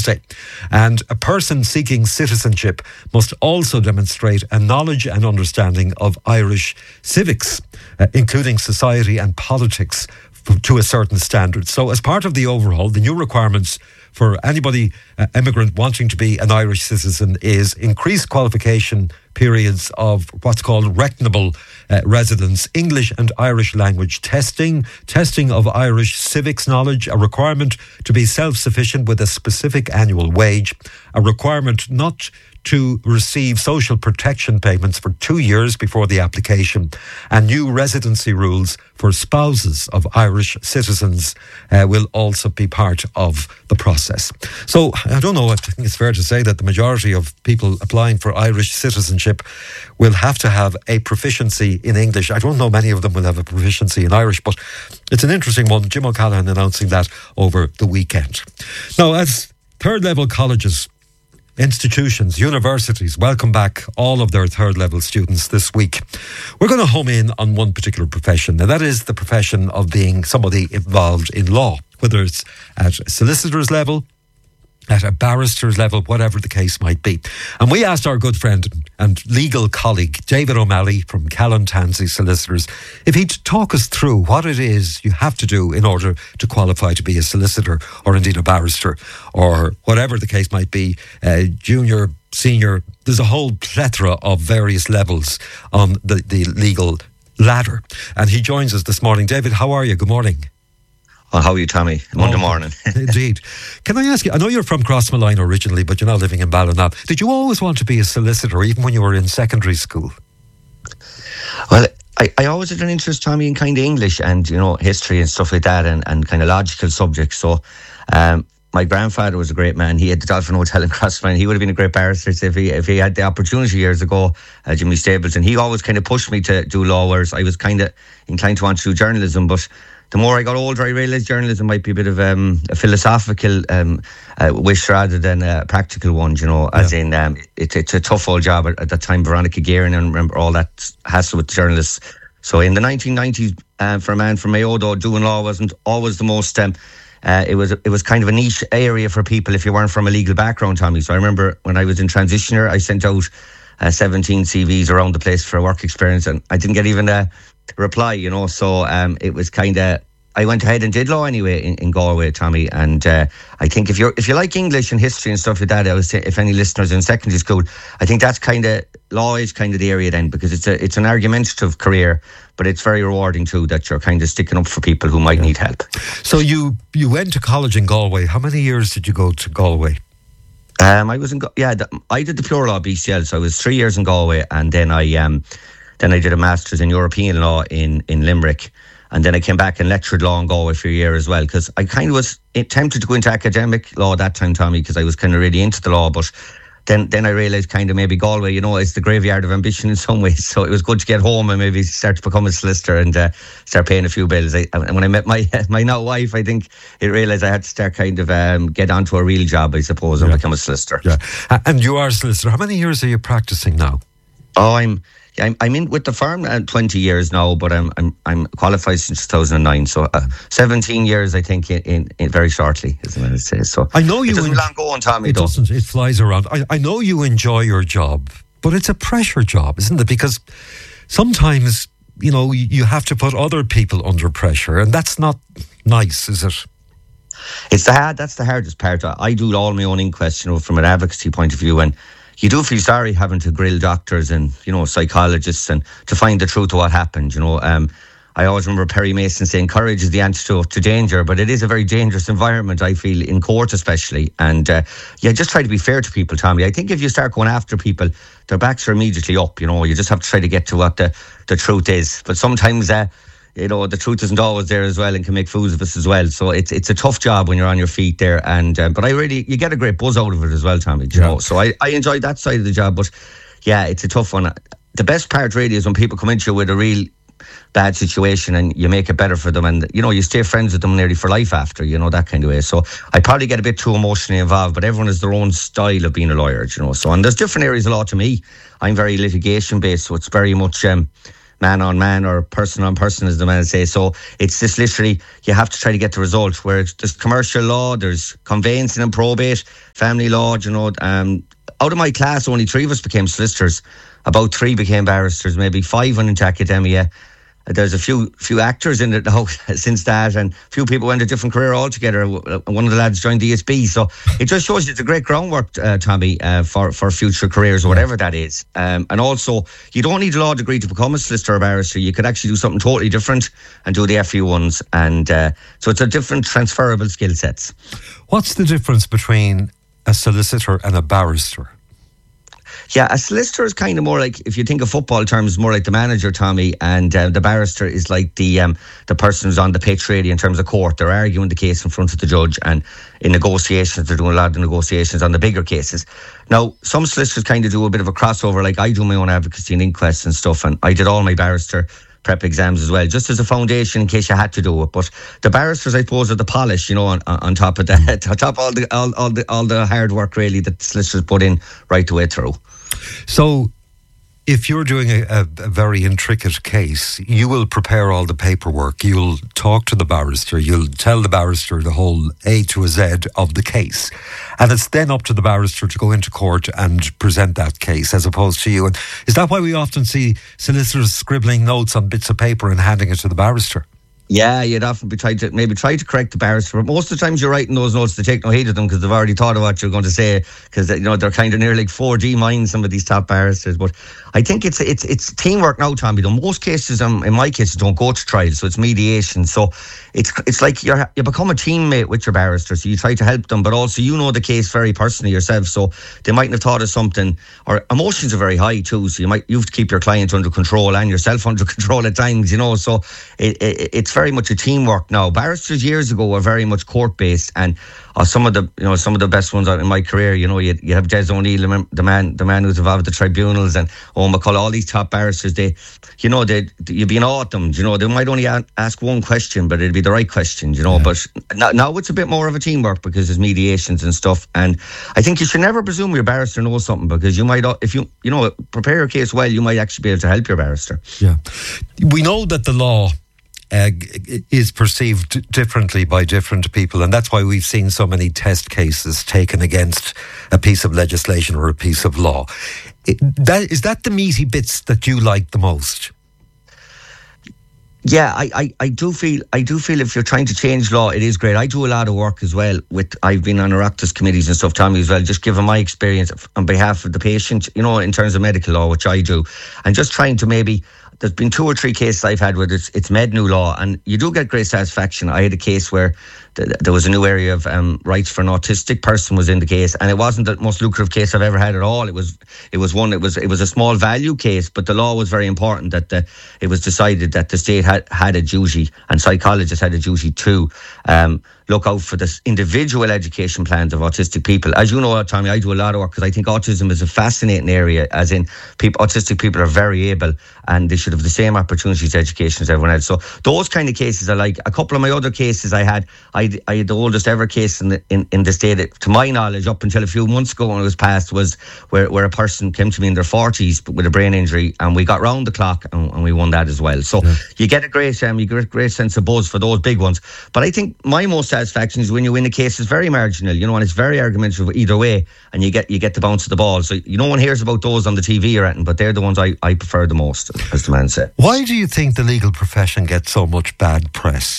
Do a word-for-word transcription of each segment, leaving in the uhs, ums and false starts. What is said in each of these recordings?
Thursday. And a person seeking citizenship must also demonstrate a knowledge and understanding of Irish civics, uh, including society and politics, f- to a certain standard. So as part of the overhaul, the new requirements for anybody, uh, immigrant wanting to be an Irish citizen, is increased qualification periods of what's called reckonable uh, residence, English and Irish language testing, testing of Irish civics knowledge, a requirement to be self-sufficient with a specific annual wage, a requirement not to receive social protection payments for two years before the application, and new residency rules for spouses of Irish citizens uh, will also be part of the process. So, I don't know, I think it's fair to say that the majority of people applying for Irish citizenship will have to have a proficiency in English. I don't know many of them will have a proficiency in Irish, but it's an interesting one. Jim O'Callaghan announcing that over the weekend. Now, as third level colleges, institutions, universities welcome back all of their third level students this week, we're going to home in on one particular profession, and that is the profession of being somebody involved in law, whether it's at solicitor's level, at a barrister's level, whatever the case might be. And we asked our good friend and legal colleague, David O'Malley from Callan Tansey Solicitors, if he'd talk us through what it is you have to do in order to qualify to be a solicitor, or indeed a barrister, or whatever the case might be, uh, junior, senior. There's a whole plethora of various levels on the, the legal ladder. And he joins us this morning. David, how are you? Good morning. Oh, how are you, Tommy? Monday oh, morning. Indeed. Can I ask you, I know you're from Crossmalline originally, but you're now living in Ballina. Did you always want to be a solicitor, even when you were in secondary school? Well, I, I always had an interest, Tommy, in kind of English and, you know, history and stuff like that, and, and kind of logical subjects. So um, my grandfather was a great man. He had the Dolphin Hotel in Crossmalline. He would have been a great barrister if he if he had the opportunity years ago, uh, Jimmy Stapleton. He always kind of pushed me to do law, whereas I was kind of inclined to want to do journalism, but the more I got older, I realised journalism might be a bit of um, a philosophical um, uh, wish rather than a practical one, you know, as yeah. in um, it, it's a tough old job. At, at that time, Veronica Guerin, and remember all that hassle with journalists. So in the nineteen nineties, uh, for a man from Mayo, though, doing law wasn't always the most... Um, uh, it was it was kind of a niche area for people if you weren't from a legal background, Tommy. So I remember when I was in Transitioner, I sent out uh, seventeen C Vs around the place for a work experience, and I didn't get even a reply, you know, so um, it was kind of, I went ahead and did law anyway in, in Galway, Tommy, and uh, I think if you're if you like English and history and stuff like that, I was say, if any listeners in secondary school, I think that's kind of, law is kind of the area then, because it's a it's an argumentative career, but it's very rewarding too, that you're kind of sticking up for people who might yeah. need help. So you you went to college in Galway. How many years did you go to Galway? Um, I was in yeah, the, I did the pure law B C L, so I was three years in Galway, and then I um. Then I did a master's in European law in, in Limerick. And then I came back and lectured law in Galway for a year as well, because I kind of was tempted to go into academic law that time, Tommy, because I was kind of really into the law. But then then I realised kind of maybe Galway, you know, is the graveyard of ambition in some ways. So it was good to get home and maybe start to become a solicitor and uh, start paying a few bills. I, and when I met my my now wife, I think I realised I had to start kind of um, get onto a real job, I suppose, and yeah. become a solicitor. Yeah. And you are a solicitor. How many years are you practising now? Oh, I'm... I'm, I'm in with the firm uh, twenty years now, but I'm I'm I'm qualified since two thousand nine, so uh, seventeen years I think in, in, in very shortly, isn't it? Say so. I know you. It doesn't en- long going, Tommy. It though. doesn't. It flies around. I, I know you enjoy your job, but it's a pressure job, isn't it? Because sometimes, you know, you have to put other people under pressure, and that's not nice, is it? It's the hard. That's the hardest part. I do all my own inquests, you know, from an advocacy point of view, and you do feel sorry having to grill doctors and, you know, psychologists and to find the truth of what happened, you know. Um, I always remember Perry Mason saying courage is the antidote to danger, but it is a very dangerous environment, I feel, in court especially. And uh, yeah, just try to be fair to people, Tommy. I think if you start going after people, their backs are immediately up, you know. You just have to try to get to what the, the truth is. But sometimes... Uh, you know, the truth isn't always there as well and can make fools of us as well. So it's it's a tough job when you're on your feet there. And um, but I really, you get a great buzz out of it as well, Tommy, you yeah. know. So I, I enjoyed that side of the job. But yeah, it's a tough one. The best part really is when people come into you with a real bad situation and you make it better for them, and, you know, you stay friends with them nearly for life after, you know, that kind of way. So I probably get a bit too emotionally involved, but everyone has their own style of being a lawyer, you know. So, and there's different areas of law to me. I'm very litigation based, so it's very much... Um, man on man or person on person, as the man would say. So it's just literally, you have to try to get the result. Where there's commercial law, there's conveyancing and probate, family law, you know. Um, out of my class, only three of us became solicitors. About three became barristers, maybe five went into academia. There's a few few actors in it now since that, and a few people went a different career altogether. One of the lads joined D S B, so it just shows you it's a great groundwork, uh, Tommy, uh, for, for future careers, or whatever that is. Um, and also, you don't need a law degree to become a solicitor or barrister. You could actually do something totally different and do the F E ones. And uh, so it's a different transferable skill sets. What's the difference between a solicitor and a barrister? Yeah, a solicitor is kind of more like, if you think of football terms, more like the manager, Tommy, and uh, the barrister is like the um, the person who's on the pitch, really, in terms of court. They're arguing the case in front of the judge, and in negotiations, they're doing a lot of negotiations on the bigger cases. Now, some solicitors kind of do a bit of a crossover, like I do my own advocacy and inquests and stuff, and I did all my barrister prep exams as well, just as a foundation in case you had to do it. But the barristers, I suppose, are the polish, you know, on, on top of that, on top of all the all, all the all the hard work, really, that the solicitors put in right the way through. So, if you're doing a, a, a very intricate case, you will prepare all the paperwork, you'll talk to the barrister, you'll tell the barrister the whole A to a Z of the case. And it's then up to the barrister to go into court and present that case, as opposed to you. And is that why we often see solicitors scribbling notes on bits of paper and handing it to the barrister? Yeah, you'd often be trying to maybe try to correct the barrister, but most of the times you're writing those notes, they take no heed of them because they've already thought of what you're going to say, because you know they're kind of near like four D minds, some of these top barristers. But I think it's it's it's teamwork now, Tommy. Though most cases, um, in my cases, don't go to trial, so it's mediation. So it's it's like you you become a teammate with your barrister, so you try to help them, but also you know the case very personally yourself. So they mightn't have thought of something, or emotions are very high too. So you might you have to keep your client under control and yourself under control at times, you know. So it, it it's very much a teamwork now. Barristers years ago were very much court based, and uh, some of the you know some of the best ones in my career. You know, you you have Des O'Neill, the man the man who's involved with the tribunals, and Owen McCullough, all these top barristers. They, you know, they you'd be in awe at them. You know, they might only a- ask one question, but it'd be the right question. You know, yeah. But now, now it's a bit more of a teamwork because there's mediations and stuff. And I think you should never presume your barrister knows something, because you might, if you you know prepare your case well, you might actually be able to help your barrister. Yeah, we know that the law Uh, is perceived differently by different people, and that's why we've seen so many test cases taken against a piece of legislation or a piece of law. It, that, is that the meaty bits that you like the most? Yeah, I, I, I do feel I do feel if you're trying to change law, it is great. I do a lot of work as well with I've been on Oireachtas committees and stuff, Tommy, as well, just giving my experience on behalf of the patient, you know, in terms of medical law, which I do, and just trying to maybe. There's been two or three cases I've had where it's, it's med new law, and you do get great satisfaction. I had a case where th- there was a new area of um, rights for an autistic person was in the case, and it wasn't the most lucrative case I've ever had at all. It was it was one it was it was a small value case, but the law was very important that the, it was decided that the state had, had a duty, and psychologists had a duty to um, look out for the individual education plans of autistic people. As you know, Tommy, I do a lot of work because I think autism is a fascinating area, as in people, autistic people are very able and they should have the same opportunities to education as everyone else. So those kind of cases I like. A couple of my other cases I had, I, I had the oldest ever case in the, in, in the state, to my knowledge, up until a few months ago when it was passed, was where, where a person came to me in their forties with a brain injury, and we got round the clock and, and we won that as well. So yeah. you get a great, um, you get a great sense of buzz for those big ones. But I think my most satisfaction is when you win a case is very marginal, you know, and it's very argumentative either way, and you get you get the bounce of the ball. So you no one hears about those on the T V or anything, but they're the ones I, I prefer the most, as the man said. Why do you think the legal profession gets so much bad press?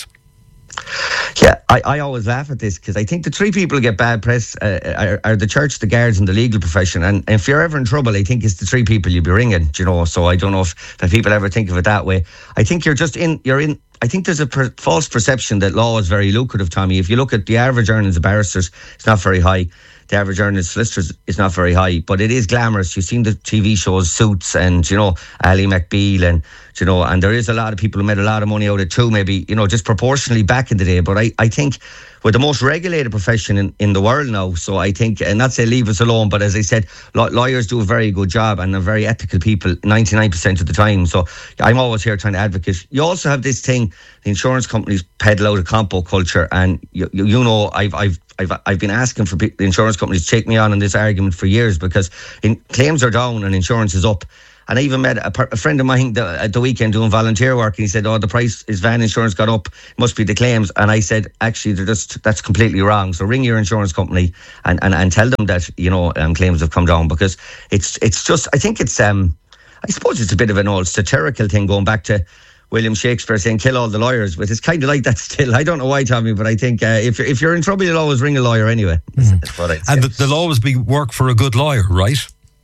Yeah, I, I always laugh at this because I think the three people who get bad press uh, are, are the church, the guards and the legal profession. And if you're ever in trouble, I think it's the three people you'll be ringing, you know. So I don't know if, if people ever think of it that way. I think you're just in, you're in, I think there's a per, false perception that law is very lucrative, Tommy. If you look at the average earnings of barristers, it's not very high. The average earnings of solicitors is not very high, but it is glamorous. You've seen the T V shows Suits and, you know, Ally McBeal, and, you know, and there is a lot of people who made a lot of money out of it too, maybe, you know, just proportionally back in the day. But I, I think we're the most regulated profession in, in the world now. So I think, and not say leave us alone, but as I said, law, lawyers do a very good job and are very ethical people ninety-nine percent of the time. So I'm always here trying to advocate. You also have this thing, the insurance companies peddle out a compo culture, and you, you, you know, I've, I've, I've, I've been asking for the insurance companies to take me on in this argument for years, because in, claims are down and insurance is up. And I even met a, a friend of mine the, at the weekend doing volunteer work, and he said, oh, the price, his van insurance got up, must be the claims. And I said, actually, they're just, that's completely wrong. So ring your insurance company and, and, and tell them that, you know, um, claims have come down, because it's it's just, I think it's, um, I suppose it's a bit of an old satirical thing going back to William Shakespeare saying kill all the lawyers, but it's kind of like that still. I don't know why, Tommy, but I think uh, if, you're, if you're in trouble, you'll always ring a lawyer anyway. Mm. That's what I'd say. And there'll always be work for a good lawyer, right?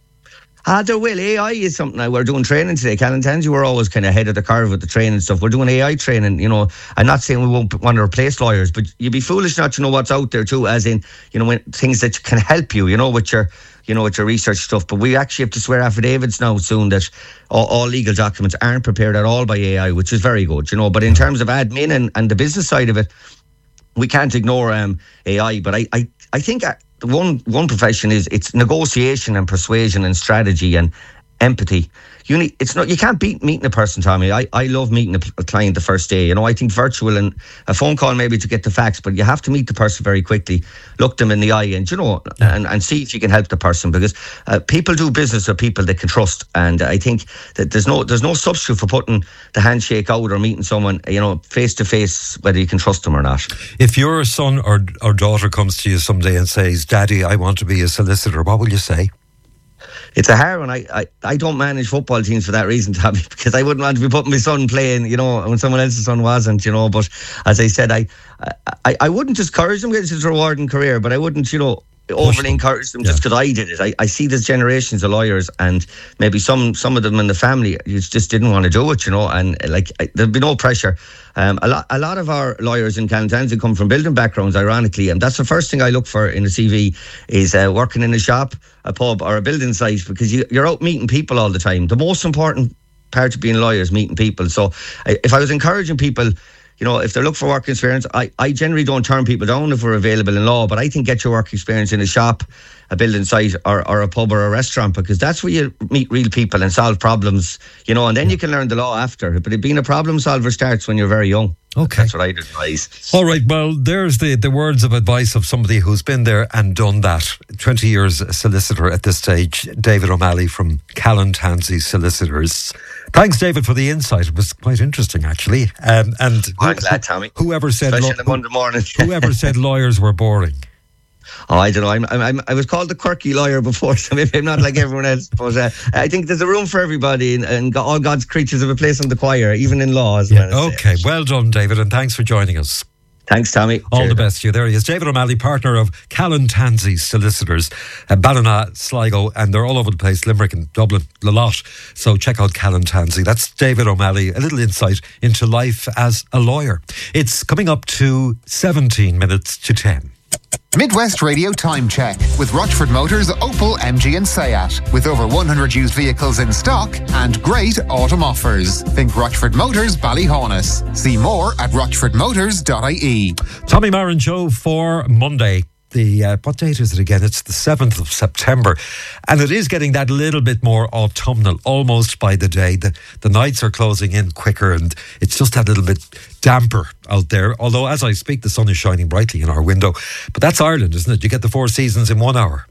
Ah, there will. A I is something. Now, we're doing training today. Callan Tansey, we're always kind of ahead of the curve with the training stuff. We're doing A I training, you know. I'm not saying we won't want to replace lawyers, but you'd be foolish not to know what's out there too, as in, you know, when, things that can help you, you know, with your, you know, with your research stuff. But we actually have to swear affidavits now soon that all, all legal documents aren't prepared at all by A I, which is very good, you know. But in terms of admin and, and the business side of it, we can't ignore um, A I. But I, I, I think one one profession is it's negotiation and persuasion and strategy and empathy. You need, it's not, you can't beat meeting a person, Tommy. I, I love meeting a, a client the first day. You know, I think virtual and a phone call maybe to get the facts, but you have to meet the person very quickly, look them in the eye, and you know, yeah. and, and see if you can help the person, because uh, people do business with people they can trust, and I think that there's no there's no substitute for putting the handshake out or meeting someone, you know, face to face, whether you can trust them or not. If your son or or daughter comes to you someday and says, "Daddy, I want to be a solicitor," what will you say? It's a hard one. I, I, I don't manage football teams for that reason, Tommy, because I wouldn't want to be putting my son playing, you know, when someone else's son wasn't, you know. But as I said, I I, I wouldn't discourage them because it's a rewarding career, but I wouldn't, you know, overly encourage them yeah. just because I did it. I, I see there's generations of lawyers, and maybe some some of them in the family just didn't want to do it, you know, and like I, there'd be no pressure. Um, a lot a lot of our lawyers in Callan Tansey come from building backgrounds, ironically, and that's the first thing I look for in a C V is uh, working in a shop, a pub or a building site, because you, you're out meeting people all the time. The most important part of being a lawyer is meeting people. So I, if I was encouraging people, you know, if they're looking for work experience, I, I generally don't turn people down if we're available in law, but I think get your work experience in a shop, a building site or, or a pub or a restaurant, because that's where you meet real people and solve problems, you know, and then you can learn the law after. But being a problem solver starts when you're very young. Okay. That's what I'd advise. All right, well, there's the, the words of advice of somebody who's been there and done that. twenty years solicitor at this stage, David O'Malley from Callan Tansey Solicitors. Thanks, David, for the insight. It was quite interesting, actually. Um, and I'm glad, Tommy. Whoever said, Especially on a Monday morning. whoever said lawyers were boring? Oh, I don't know. I'm, I'm, I was called the quirky lawyer before, so maybe I'm not like everyone else. But uh, I think there's a room for everybody, and, and all God's creatures have a place in the choir, even in law. As yeah, well. Okay, well done, David, and thanks for joining us. Thanks, Tommy. All Cheers. the best to you. There he is, David O'Malley, partner of Callan Tansey Solicitors, uh, Ballina, Sligo, and they're all over the place, Limerick and Dublin, a lot. So check out Callan Tansey. That's David O'Malley, a little insight into life as a lawyer. It's coming up to seventeen minutes to ten. Midwest Radio Time Check with Rochford Motors, Opel, M G and Seat. With over one hundred used vehicles in stock and great autumn offers. Think Rochford Motors, Ballyhonus. See more at rochford motors dot I E. Tommy Marin Show for Monday. The uh, what date is it again? It's the seventh of September, and it is getting that little bit more autumnal almost by the day. The, the nights are closing in quicker, and it's just that little bit damper out there. Although as I speak, the sun is shining brightly in our window. But that's Ireland, isn't it? You get the four seasons in one hour.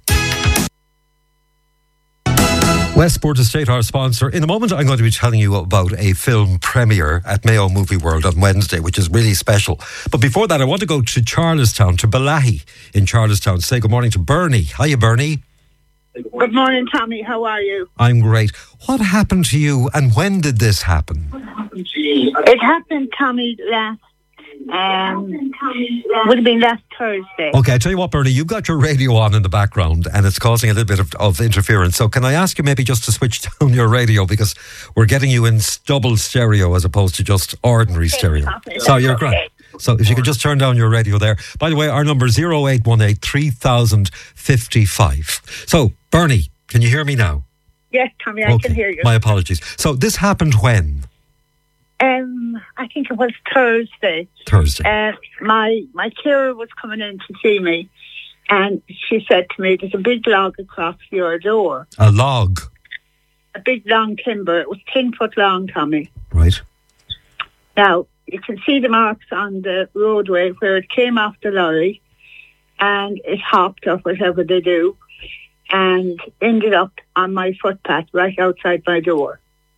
Westport Estate, our sponsor. In a moment, I'm going to be telling you about a film premiere at Mayo Movie World on Wednesday, which is really special. But before that, I want to go to Charlestown, to Balahi in Charlestown. Say good morning to Bernie. Hiya, Bernie. Good morning, Tommy. How are you? I'm great. What happened to you, and when did this happen? It happened, Tommy, last Um, would have been last Thursday. Okay, I tell you what, Bernie, you've got your radio on in the background and it's causing a little bit of, of interference. So can I ask you maybe just to switch down your radio, because we're getting you in double stereo as opposed to just ordinary stereo. So you're great. So if you could just turn down your radio there. By the way, our number is oh eight one eight, three thousand fifty-five. So, Bernie, can you hear me now? Yes, Tommy, I okay. can hear you. My apologies. So this happened when? Um, I think it was Thursday. Thursday. Uh, my my carer was coming in to see me, and she said to me, "There's a big log across your door." A log? A big long timber. It was ten foot long, Tommy. Right. Now you can see the marks on the roadway where it came off the lorry, and it hopped or whatever they do. and ended up on my footpath right outside my door.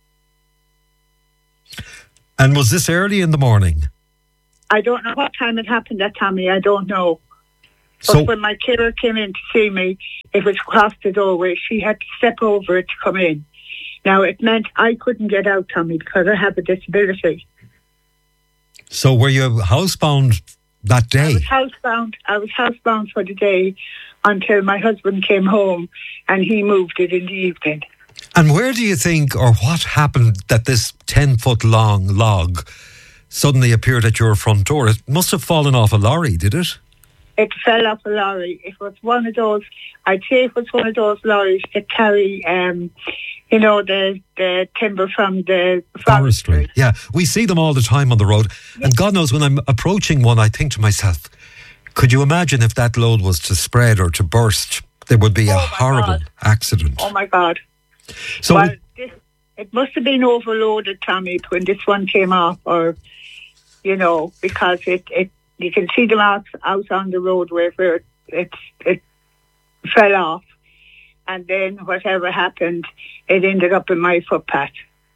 And was this early in the morning? I don't know what time it happened at Tommy. I don't know. But So, when my carer came in to see me, it was across the doorway. She had to step over it to come in. Now, it meant I couldn't get out, Tommy, because I have a disability. so were you housebound that I day? was housebound. I was housebound for the day until my husband came home and he moved it in the evening. And where do you think, or what happened that this ten-foot long log suddenly appeared at your front door? It must have fallen off a lorry, did it? It fell off a lorry. It was one of those, I'd say it was one of those lorries that carry, um, you know, the, the timber from the Forestry. forestry. Yeah, we see them all the time on the road. And God knows, when I'm approaching one, I think to myself, could you imagine if that load was to spread or to burst? There would be a Oh, my horrible God. accident. Oh, my God. So, well, this, it must have been overloaded, Tommy, when this one came off, or, you know, because it, it you can see the marks out on the roadway where it, it, it fell off. And then whatever happened, it ended up in my footpath.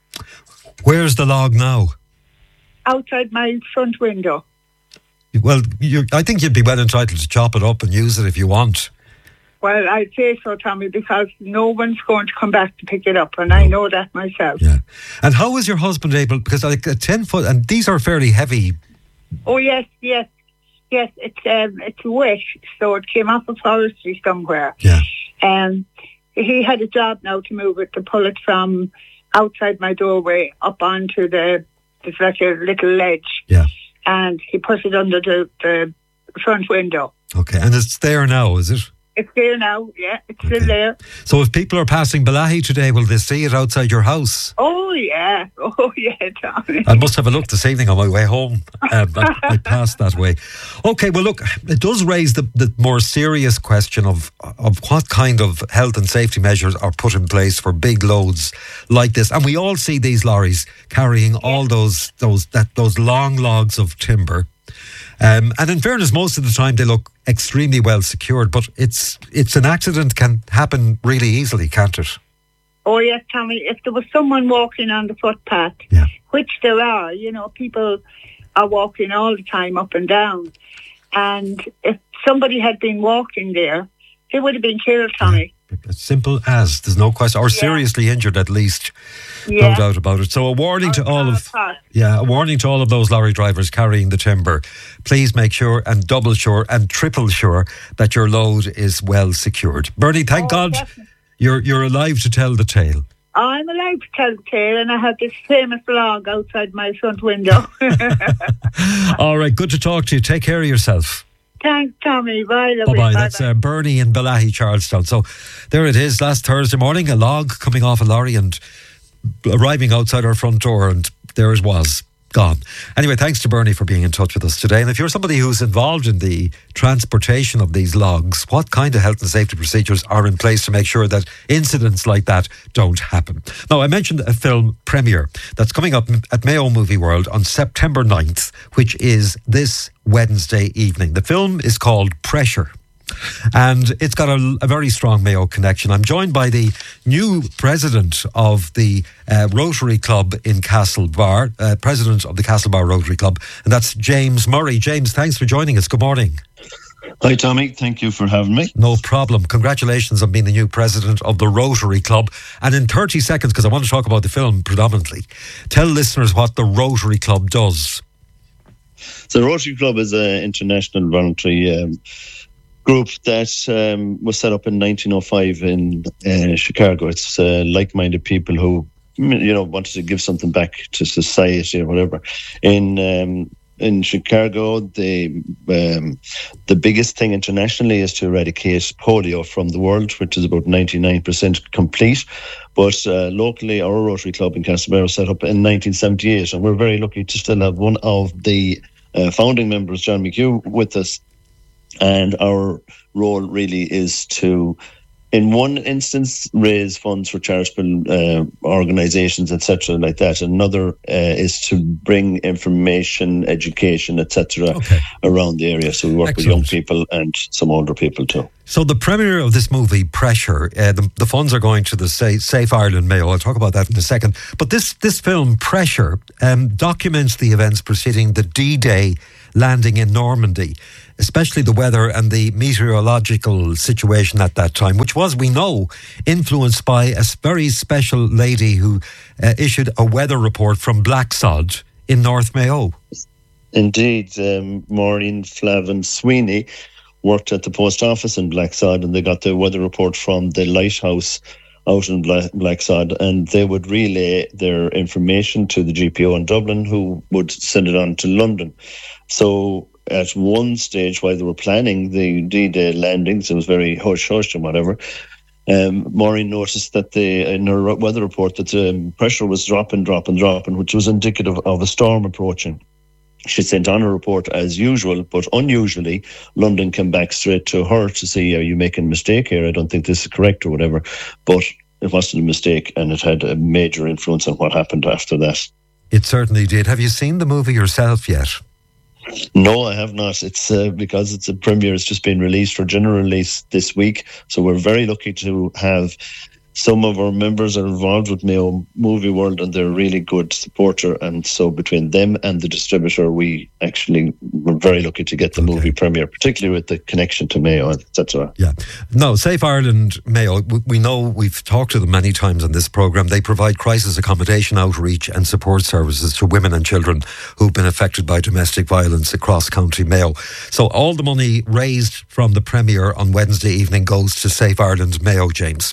where's the log now? Outside my front window. Well, you, I think you'd be well entitled to chop it up and use it if you want. Well, I'd say so, Tommy, because no one's going to come back to pick it up, and I know that myself. Yeah. And how was your husband able, because like a ten foot, and these are fairly heavy. Oh, yes, yes, yes, it's um, it's wet, so it came off of forestry somewhere. Yeah. Um, he had a job now to move it, to pull it from outside my doorway up onto the, there's like a little ledge. Yeah. And he put it under the, the front window. Okay. And it's there now, is it? It's there now, yeah, it's Okay. still there. So if people are passing Balahi today, will they see it outside your house? Oh, yeah, oh, yeah, Tommy. I must have a look this evening on my way home. Um, I, I passed that way. Okay, well, look, it does raise the, the more serious question of of what kind of health and safety measures are put in place for big loads like this. And we all see these lorries carrying all those those that those long logs of timber. Um, and in fairness, most of the time they look extremely well secured. But it's it's an accident can happen really easily, can't it? Oh, yes, Tommy, if there was someone walking on the footpath, Yeah. which there are, you know, people are walking all the time up and down. And if somebody had been walking there, they would have been killed, Tommy. As simple as, there's no question, or Yeah. seriously injured at least, Yeah. no doubt about it. So a warning to Or all car of, park. yeah, a warning to all of those lorry drivers carrying the timber. Please make sure and double sure and triple sure that your load is well secured. Bernie, thank Oh, God definitely. you're you're alive to tell the tale. I'm allowed to tell the tale, and I have this famous log outside my front window. All right, good to talk to you. Take care of yourself. Thanks, Tommy. Bye, Bye lovely. bye. That's uh, Bernie in Balahi, Charlestown. So there it is. Last Thursday morning, a log coming off a lorry and arriving outside our front door, and there it was, gone. Anyway, thanks to Bernie for being in touch with us today. And if you're somebody who's involved in the transportation of these logs, what kind of health and safety procedures are in place to make sure that incidents like that don't happen? Now, I mentioned a film premiere that's coming up at Mayo Movie World on September ninth, which is this Wednesday evening. The film is called Pressure. And it's got a, a very strong Mayo connection. I'm joined by the new president of the uh, Rotary Club in Castlebar, uh, president of the Castlebar Rotary Club, and that's James Murray. James, thanks for joining us. Good morning. Hi, Tommy. Thank you for having me. No problem. Congratulations on being the new president of the Rotary Club. And in thirty seconds, because I want to talk about the film predominantly, tell listeners what the Rotary Club does. So, the Rotary Club is an international voluntary um, group that um, was set up in nineteen oh five in uh, Chicago. It's uh, like-minded people who, you know, wanted to give something back to society or whatever. In um, in Chicago, the um, the biggest thing internationally is to eradicate polio from the world, which is about ninety-nine percent complete. But uh, locally, our Rotary Club in Castlebar was set up in nineteen seventy-eight, and we're very lucky to still have one of the uh, founding members, John McHugh, with us. And our role really is to in one instance, raise funds for charitable uh, organisations, et cetera, like that. Another uh, is to bring information, education, et cetera, okay. around the area. So we work Excellent. with young people and some older people too. So the premiere of this movie, Pressure, uh, the, the funds are going to the Safe Ireland Mayo. I'll talk about that in a second. But this this film, Pressure, um, documents the events preceding the D-Day landing in Normandy, especially the weather and the meteorological situation at that time, which was, we know, influenced by a very special lady who uh, issued a weather report from Blacksod in North Mayo. Indeed, um, Maureen Flavin Sweeney worked at the post office in Blacksod, and they got the weather report from the lighthouse out in Black, Blacksod, and they would relay their information to the G P O in Dublin, who would send it on to London. So at one stage, while they were planning the D-Day landings, it was very hush-hush and whatever, um, Maureen noticed that the, in her weather report that the um, pressure was dropping, dropping, dropping, which was indicative of a storm approaching. She sent on a report as usual, but unusually, London came back straight to her to say, are you making a mistake here? I don't think this is correct or whatever. But it wasn't a mistake, and it had a major influence on what happened after that. It certainly did. Have you seen the movie yourself yet? No, I have not. It's uh, because it's a premiere. It's just been released for general release this week. So we're very lucky to have some of our members are involved with Mayo Movie World, and they're a really good supporter. And so between them and the distributor, we actually were very lucky to get the okay. movie premiere, particularly with the connection to Mayo, et cetera. Yeah. No, Safe Ireland Mayo, we know, we've talked to them many times on this programme. They provide crisis accommodation outreach and support services to women and children who've been affected by domestic violence across County Mayo. So all the money raised from the premiere on Wednesday evening goes to Safe Ireland Mayo, James.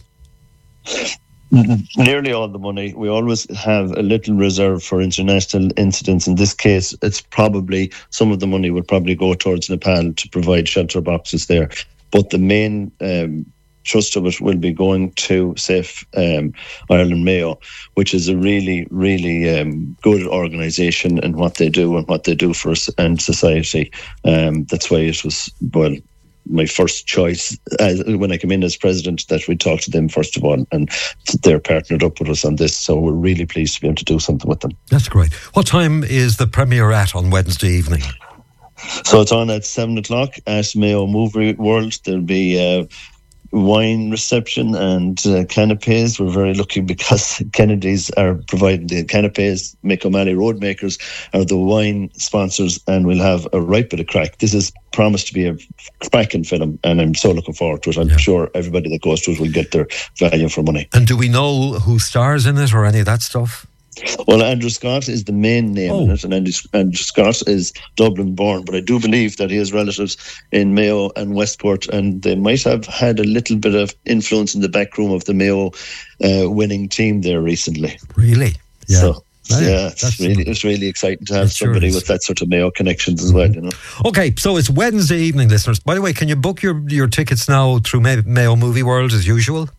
Nearly all the money. We always have a little reserve for international incidents. In this case, it's probably, some of the money will probably go towards Nepal to provide shelter boxes there. But the main um, trust of it will be going to Safe um, Ireland Mayo, which is a really, really um, good organisation in what they do and what they do for us and society. Um, that's why it was, well, my first choice as, when I came in as president, that we talk to them first of all, and they're partnered up with us on this, so we're really pleased to be able to do something with them. That's great. What time is the premiere at on Wednesday evening? So it's on at seven o'clock at Mayo Movie World. There'll be uh, wine reception and uh, canapes. We're very lucky because Kennedy's are providing the canapes. Mick O'Malley Roadmakers are the wine sponsors, and we'll have a right bit of crack. This is promised to be a cracking film, and I'm so looking forward to it. I'm yeah. sure everybody that goes to it will get their value for money. And do we know who stars in it or any of that stuff? Well, Andrew Scott is the main name oh. in it, and Andrew, Andrew Scott is Dublin born, but I do believe that he has relatives in Mayo and Westport, and they might have had a little bit of influence in the back room of the Mayo uh, winning team there recently. Really? Yeah. So, yeah, yeah it's really it's really exciting to have somebody sure with that sort of Mayo connections as well, you know. Okay, so it's Wednesday evening, listeners. By the way, can you book your, your tickets now through May- Mayo Movie World as usual?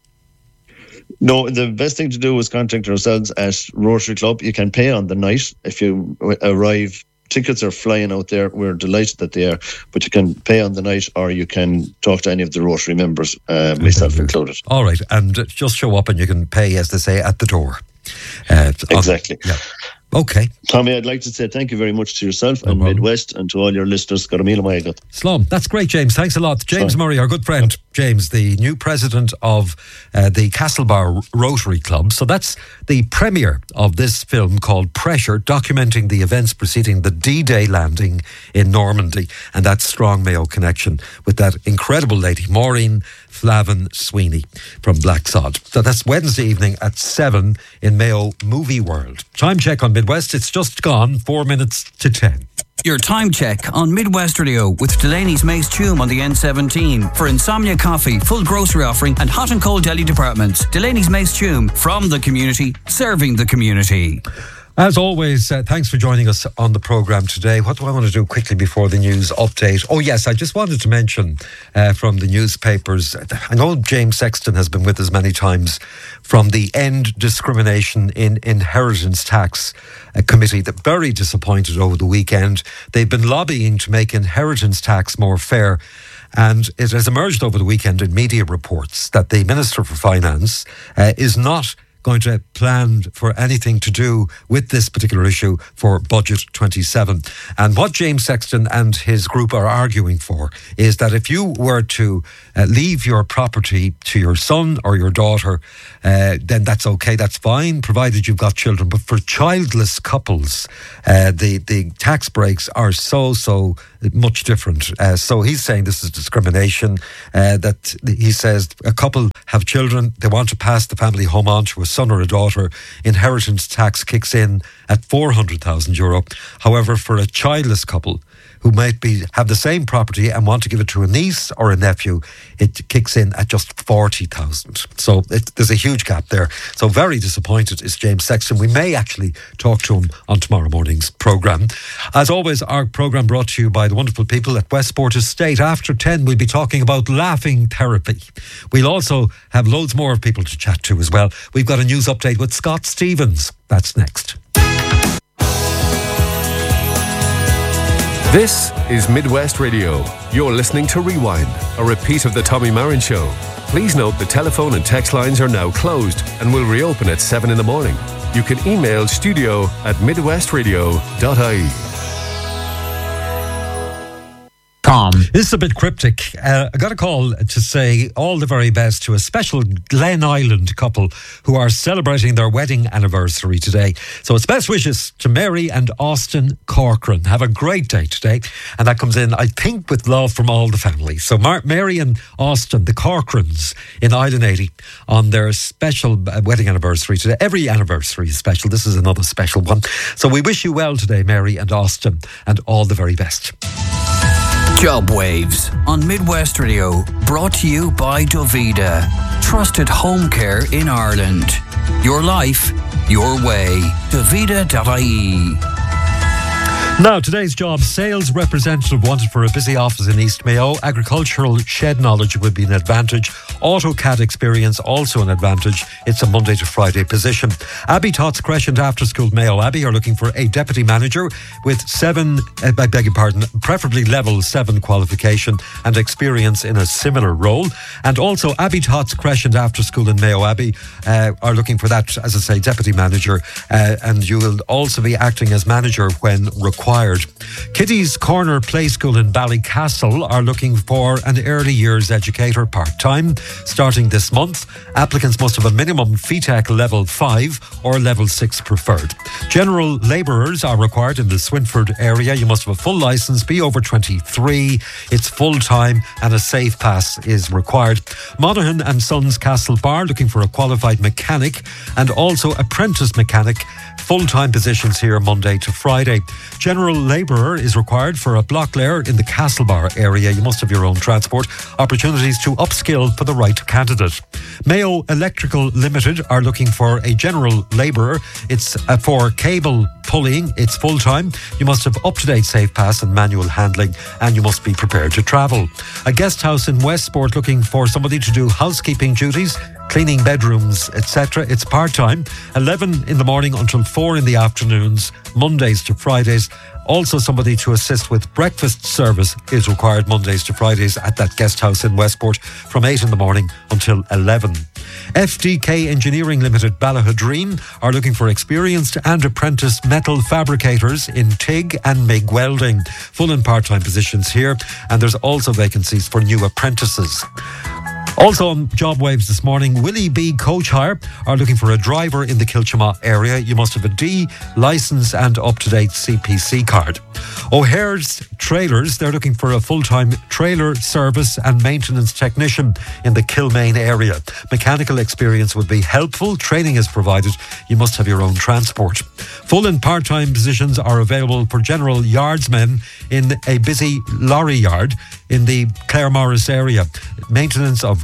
No, the best thing to do is contact ourselves at Rotary Club. You can pay on the night if you arrive. Tickets are flying out there. We're delighted that they are, but you can pay on the night, or you can talk to any of the Rotary members, uh, myself okay. included. All right, and just show up and you can pay, as they say, at the door. Uh, exactly. On, yeah. Okay. Tommy, I'd like to say thank you very much to yourself no and problem. Midwest, and to all your listeners. Slum. That's great, James. Thanks a lot. James Slum. Murray, our good friend, James, the new president of uh, the Castlebar Rotary Club. So that's the premiere of this film called Pressure, documenting the events preceding the D-Day landing in Normandy, and that strong Mayo connection with that incredible lady, Maureen Flavin Sweeney from Blacksod. So that's Wednesday evening at seven in Mayo Movie World. Time check on Midwest. It's just gone four minutes to ten. Your time check on Midwest Radio with Delaney's Mace Tume on the N seventeen. For Insomnia Coffee, full grocery offering and hot and cold deli departments. Delaney's Mace Tume, from the community, serving the community. As always, uh, thanks for joining us on the programme today. What do I want to do quickly before the news update? Oh yes, I just wanted to mention uh, from the newspapers, I know James Sexton has been with us many times from the End Discrimination in Inheritance Tax uh, Committee, that very disappointed over the weekend. They've been lobbying to make inheritance tax more fair, And it has emerged over the weekend in media reports that the Minister for Finance uh, is not going to plan for anything to do with this particular issue for Budget twenty-seven. And what James Sexton and his group are arguing for is that if you were to uh, leave your property to your son or your daughter, uh, then that's okay, that's fine, provided you've got children. But for childless couples, uh, the, the tax breaks are so, so much different. Uh, so he's saying this is discrimination, uh, that he says a couple have children, they want to pass the family home on to a son or a daughter, inheritance tax kicks in at four hundred thousand euro. However, for a childless couple who might be have the same property and want to give it to a niece or a nephew, it kicks in at just forty thousand. So it, there's a huge gap there. So very disappointed is James Sexton. We may actually talk to him on tomorrow morning's programme. As always, our programme brought to you by the wonderful people at Westport Estate. After ten, we'll be talking about laughing therapy. We'll also have loads more of people to chat to as well. We've got a news update with Scott Stevens. That's next. This is Midwest Radio. You're listening to Rewind, a repeat of the Tommy Marin Show. Please note the telephone and text lines are now closed and will reopen at seven in the morning. You can email studio at midwestradio dot I E. Tom. This is a bit cryptic. Uh, I got a call to say all the very best to a special Glen Island couple who are celebrating their wedding anniversary today. So it's best wishes to Mary and Austin Corcoran. Have a great day today. And that comes in, I think, with love from all the family. So Mar- Mary and Austin, the Corcorans in Island eighty, on their special wedding anniversary today. Every anniversary is special. This is another special one. So we wish you well today, Mary and Austin, and all the very best. Job Waves on Midwest Radio, brought to you by Dovida, trusted home care in Ireland. Your life, your way. Dovida dot I E. Now, today's job, sales representative wanted for a busy office in East Mayo. Agricultural shed knowledge would be an advantage. AutoCAD experience also an advantage. It's a Monday to Friday position. Abbey Tots Crescent After School Mayo Abbey are looking for a deputy manager with seven, uh, I beg your pardon, preferably level seven qualification and experience in a similar role. And also Abbey Tots Crescent After School in Mayo Abbey uh, are looking for that, as I say, deputy manager. Uh, and you will also be acting as manager when required. Kitty's Corner Play School in Ballycastle are looking for an early years educator part-time starting this month. Applicants must have a minimum F E T E C level five or level six preferred. General labourers are required in the Swinford area. You must have a full licence, be over twenty-three. It's full-time and a safe pass is required. Monaghan and Sons Castle Bar looking for a qualified mechanic and also apprentice mechanic. Full-time positions here Monday to Friday. General labourer is required for a block layer in the Castlebar area. You must have your own transport. Opportunities to upskill for the right candidate. Mayo Electrical Limited are looking for a general labourer. It's uh, for cable pulling. It's full-time. You must have up-to-date safe pass and manual handling, and you must be prepared to travel. A guest house in Westport looking for somebody to do housekeeping duties, cleaning bedrooms, et cetera. It's part-time, eleven in the morning until four in the afternoons, Mondays to Fridays. Also somebody to assist with breakfast service is required Mondays to Fridays at that guest house in Westport from eight in the morning until eleven. F D K Engineering Limited Ballahadreen are looking for experienced and apprentice metal fabricators in T I G and M I G welding. Full and part-time positions here, and there's also vacancies for new apprentices. Also on Job Waves this morning, Willie B Coach Hire are looking for a driver in the Kilchama area. You must have a D licence and up-to-date C P C card. O'Hare's Trailers, they're looking for a full-time trailer service and maintenance technician in the Kilmaine area. Mechanical experience would be helpful. Training is provided. You must have your own transport. Full and part-time positions are available for general yardsmen in a busy lorry yard in the Clare Morris area. Maintenance of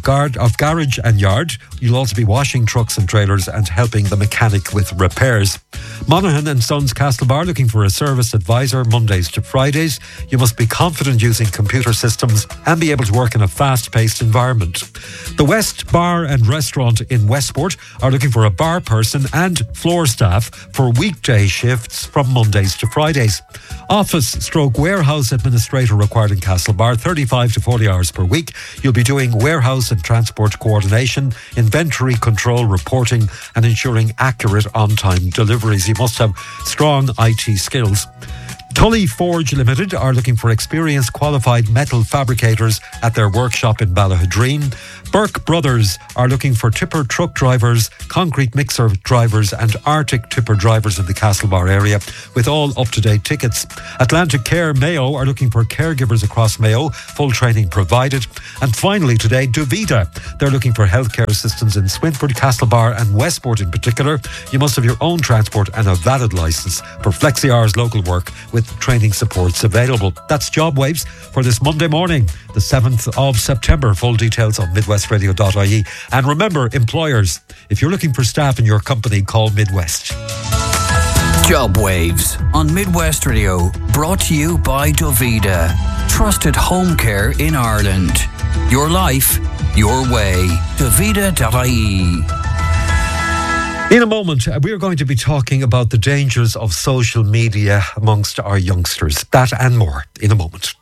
guard of garage and yard. You'll also be washing trucks and trailers and helping the mechanic with repairs. Monaghan and Sons Castlebar looking for a service advisor Mondays to Fridays. You must be confident using computer systems and be able to work in a fast-paced environment. The West Bar and Restaurant in Westport are looking for a bar person and floor staff for weekday shifts from Mondays to Fridays. Office stroke warehouse administrator required in Castlebar, thirty-five to forty hours per week. You'll be doing warehouse and transport coordination, inventory control reporting and ensuring accurate on-time deliveries. You must have strong I T skills. Tully Forge Limited are looking for experienced qualified metal fabricators at their workshop in Ballahadreen. Burke Brothers are looking for tipper truck drivers, concrete mixer drivers and Arctic tipper drivers in the Castlebar area with all up-to-date tickets. Atlantic Care Mayo are looking for caregivers across Mayo, full training provided. And finally today, Duvita. They're looking for healthcare assistants in Swinford, Castlebar and Westport in particular. You must have your own transport and a valid licence for flexi hours local work with training supports available. That's Job Waves for this Monday morning, the seventh of September. Full details on midwest radio dot I E. And remember, employers, if you're looking for staff in your company, call Midwest. Job Waves on Midwest Radio, brought to you by Dovida. Trusted home care in Ireland. Your life, your way. Dovida dot I E. In a moment, we are going to be talking about the dangers of social media amongst our youngsters. That and more in a moment.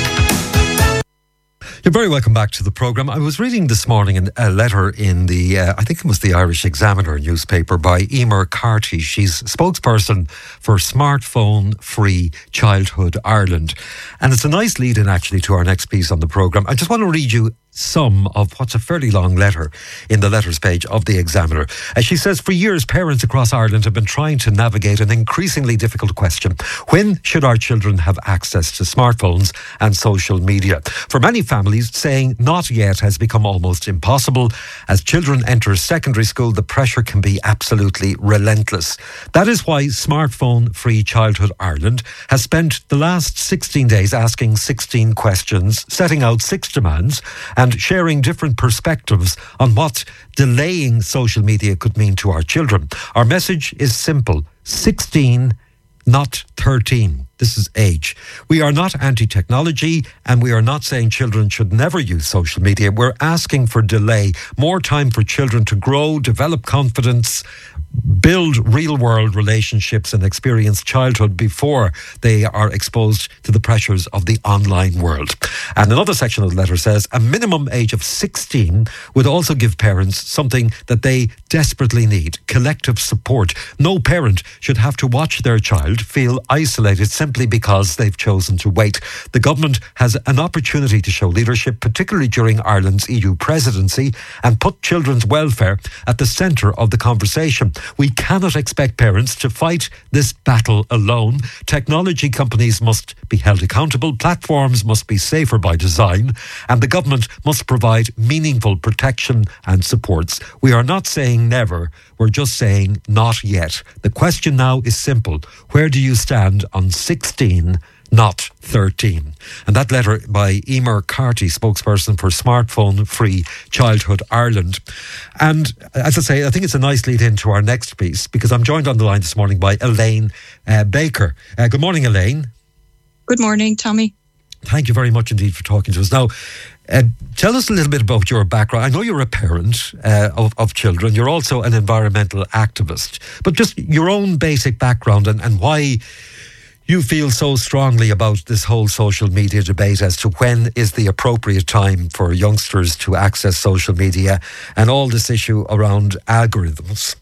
You're very welcome back to the programme. I was reading this morning a letter in the, uh, I think it was the Irish Examiner newspaper by Emer Carty. She's spokesperson for Smartphone Free Childhood Ireland. And it's a nice lead-in actually to our next piece on the programme. I just want to read you some of what's a fairly long letter in the letters page of the Examiner. As she says, for years, parents across Ireland have been trying to navigate an increasingly difficult question. When should our children have access to smartphones and social media? For many families, saying not yet has become almost impossible. As children enter secondary school, the pressure can be absolutely relentless. That is why Smartphone Free Childhood Ireland has spent the last sixteen days asking sixteen questions, setting out six demands, and sharing different perspectives on what delaying social media could mean to our children. Our message is simple: sixteen, not thirteen. This is age. We are not anti-technology and we are not saying children should never use social media. We're asking for delay, more time for children to grow, develop confidence, build real-world relationships and experience childhood before they are exposed to the pressures of the online world. And another section of the letter says a minimum age of sixteen would also give parents something that they desperately need: collective support. No parent should have to watch their child feel isolated simply because they've chosen to wait. The government has an opportunity to show leadership, particularly during Ireland's E U presidency, and put children's welfare at the centre of the conversation. We cannot expect parents to fight this battle alone. Technology companies must be held accountable, platforms must be safer by design, and the government must provide meaningful protection and supports. We are not saying never, we're just saying not yet. The question now is simple: where do you stand on sixteen, not thirteen? And that letter by Emer Carty, spokesperson for Smartphone Free Childhood Ireland. And as I say, I think it's a nice lead in to our next piece, because I'm joined on the line this morning by Elaine uh, Baker. Uh, good morning, Elaine. Good morning, Tommy. Thank you very much indeed for talking to us. Now, uh, tell us a little bit about your background. I know you're a parent uh, of, of children. You're also an environmental activist. But just your own basic background and, and why you feel so strongly about this whole social media debate as to when is the appropriate time for youngsters to access social media and all this issue around algorithms.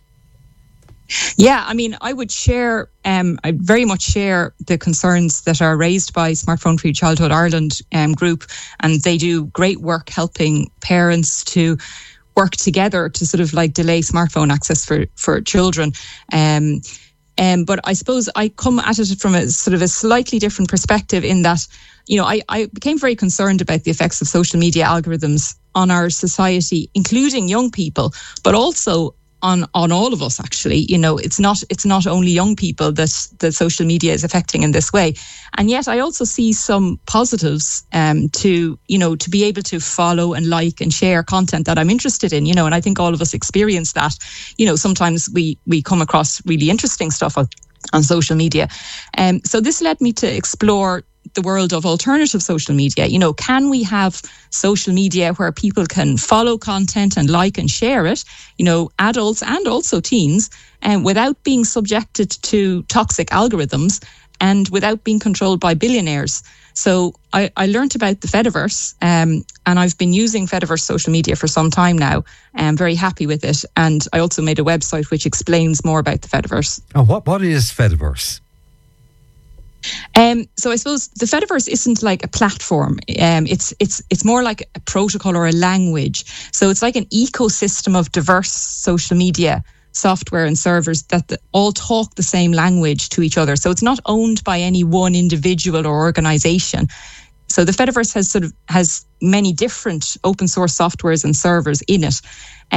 Yeah, I mean, I would share, um, I very much share the concerns that are raised by Smartphone Free Childhood Ireland um, group, and they do great work helping parents to work together to sort of like delay smartphone access for, for children. Um, um, but I suppose I come at it from a sort of a slightly different perspective in that, you know, I, I became very concerned about the effects of social media algorithms on our society, including young people, but also on on all of us, actually. You know, it's not it's not only young people that that social media is affecting in this way. And yet I also see some positives um, to, you know, to be able to follow and like and share content that I'm interested in, you know, and I think all of us experience that. You know, sometimes we, we come across really interesting stuff on, on social media. Um, so this led me to explore the world of alternative social media. You know, can we have social media where people can follow content and like and share it, you know, adults and also teens, and um, without being subjected to toxic algorithms and without being controlled by billionaires? So I, I learned about the Fediverse, um, and I've been using Fediverse social media for some time now. I'm very happy with it. And I also made a website which explains more about the Fediverse. And what, what is Fediverse? Um, so I suppose the Fediverse isn't like a platform. Um, it's it's it's more like a protocol or a language. So it's like an ecosystem of diverse social media software and servers that the, all talk the same language to each other. So it's not owned by any one individual or organization. So the Fediverse has sort of has many different open source softwares and servers in it.